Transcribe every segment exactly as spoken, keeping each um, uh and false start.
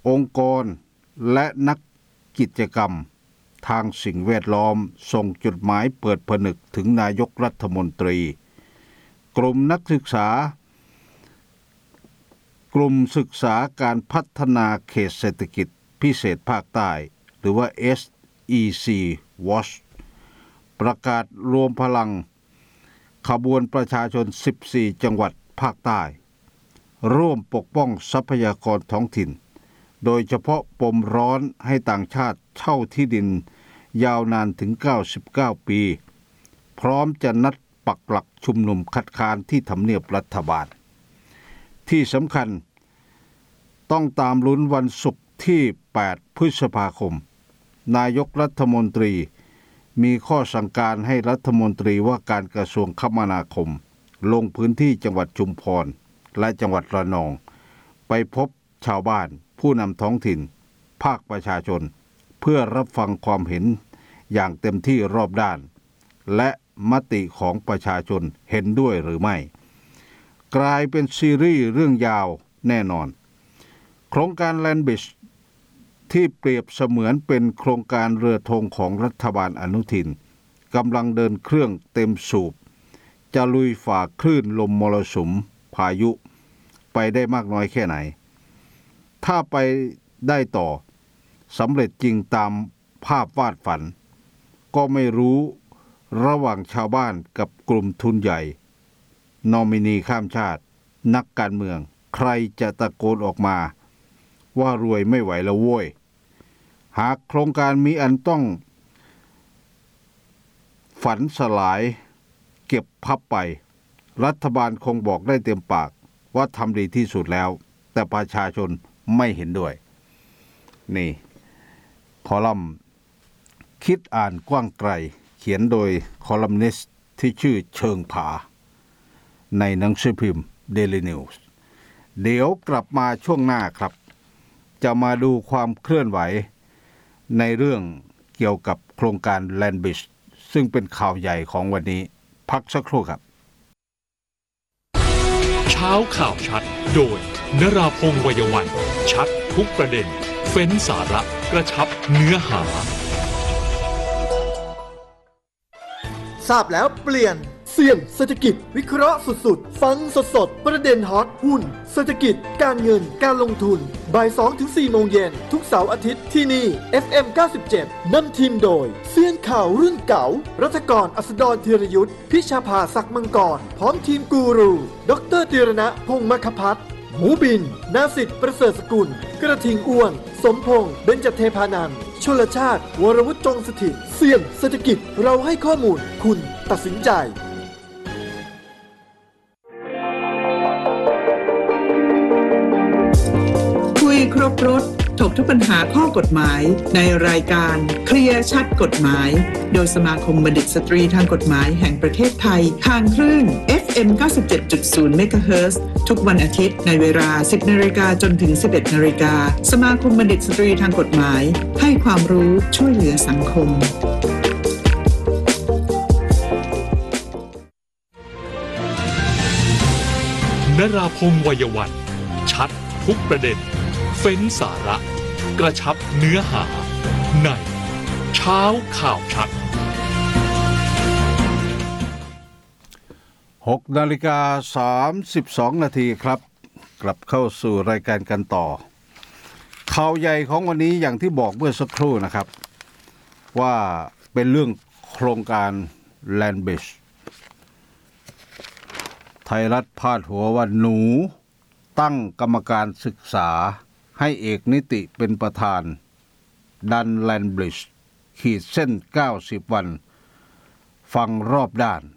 องค์กรและนักกิจกรรมทางสิ่งแวดล้อมส่งจดหมายเปิดผนึกถึงนายกรัฐมนตรีกลุ่มนักศึกษากลุ่มศึกษาการพัฒนาเขตเศรษฐกิจพิเศษภาคใต้หรือว่า เอส อี ซี Watch ประกาศรวมพลังขบวนประชาชนสิบสี่จังหวัดภาคใต้ร่วมปกป้องทรัพยากรท้องถิ่นโดยเฉพาะปมร้อนให้ต่างชาติเช่าที่ดินยาวนานถึงเก้าสิบเก้าปีพร้อมจะนัดปักหลักชุมนุมคัดค้านที่ทำเนียบรัฐบาลที่สำคัญต้องตามลุ้นวันศุกร์ที่แปดพฤษภาคมนายกรัฐมนตรีมีข้อสั่งการให้รัฐมนตรีว่าการกระทรวงคมนาคมลงพื้นที่จังหวัดชุมพรและจังหวัดระนองไปพบชาวบ้านผู้นำท้องถิ่นภาคประชาชนเพื่อรับฟังความเห็นอย่างเต็มที่รอบด้านและมติของประชาชนเห็นด้วยหรือไม่กลายเป็นซีรีส์เรื่องยาวแน่นอนโครงการ Land Bridge ที่เปรียบเสมือนเป็นโครงการเรือธงของรัฐบาลอนุทินกำลังเดินเครื่องเต็มสูบจะลุยฝ่าคลื่นลมมรสุมพายุไปได้มากน้อยแค่ไหนถ้าไปได้ต่อสำเร็จจริงตามภาพวาดฝันก็ไม่รู้ระหว่างชาวบ้านกับกลุ่มทุนใหญ่นอมินีข้ามชาตินักการเมืองใครจะตะโกนออกมาว่ารวยไม่ไหวแล้วโว้ยหากโครงการมีอันต้องฝันสลายเก็บพับไปรัฐบาลคงบอกได้เต็มปากว่าทำดีที่สุดแล้วแต่ประชาชนไม่เห็นด้วยนี่คอลัมน์คิดอ่านกว้างไกลเขียนโดยคอลัมนิสต์ที่ชื่อเชิงผาในหนังสือพิมพ์ Daily News เดี๋ยวกลับมาช่วงหน้าครับจะมาดูความเคลื่อนไหวในเรื่องเกี่ยวกับโครงการ Land Bridge ซึ่งเป็นข่าวใหญ่ของวันนี้พักสักครู่ครับเช้าข่าวชัดโดยนราพงษ์ วัยวันชัดทุกประเด็นเฟ้นสาระกระชับเนื้อหาทราบแล้วเปลี่ยนเสี่ยงเศรษฐกิจวิเคราะห์สุดๆฟังสดๆประเด็นฮอตหุ้นเศรษฐกิจการเงินการลงทุนบ่าย สองถึงสี่ โมงเย็นทุกเสาร์อาทิตย์ที่นี่ เอฟ เอ็ม เก้าสิบเจ็ด นำทีมโดยเซียนข่าวรุ่นเก่ารัฐกรอัสดรธีรยุทธพิชาภาศักดิ์มังกรพร้อมทีมกูรูดรธีรณะพงษ์มคพัฒน์หมูบินนาสิทธิ์ประเสริฐสกุลกระทิงอ้วนสมพงษ์เบญจเทพานันท์ชลชาติวรวุฒิจงสถิตเสี่ยงเศรษฐกิจเราให้ข้อมูลคุณตัดสินใจคุยครบรถถกทุกปัญหาข้อกฎหมายในรายการเคลียร์ชัดกฎหมายโดยสมาคมบัณฑิตสตรีทางกฎหมายแห่งประเทศไทยทางคลื่น เอฟ เอ็ม เก้าสิบเจ็ดจุดศูนย์ เมกะเฮิรตซ์ทุกวันอาทิตย์ในเวลา สิบนาฬิกาจนถึง สิบเอ็ดนาฬิกาสมาคมบัณฑิตสตรีทางกฎหมายให้ความรู้ช่วยเหลือสังคมนราพงษ์ วัยวันชัดทุกประเด็นเฟ้นสาระกระชับเนื้อหาในเช้าข่าวชัดหกนาฬิกาสามสิบสองนาทีครับกลับเข้าสู่รายการกันต่อข่าวใหญ่ของวันนี้อย่างที่บอกเมื่อสักครู่นะครับว่าเป็นเรื่องโครงการ Land Bridge ไทยรัฐพาดหัวว่าหนูตั้งกรรมการศึกษาให้เอกนิติเป็นประธานดัน Land Bridge ขีดเส้นเก้าสิบวันฟังรอบด้าน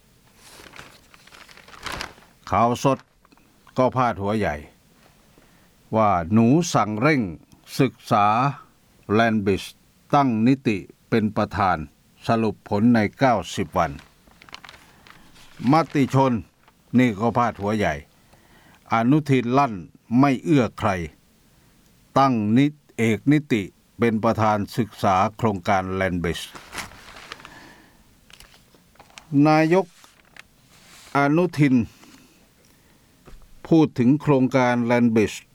ข่าวสดก็พาดหัวใหญ่ว่าหนูสั่งเร่งศึกษา Land Bridge ตั้งนิติเป็นประธานสรุปผลในเก้าสิบวันมติชนนี่ก็พาดหัวใหญ่อนุทินลั่นไม่เอื้อใครตั้งนิตเอกนิติเป็นประธานศึกษาโครงการ Land Bridge นายกอนุทินพูดถึงโครงการ Land Bridge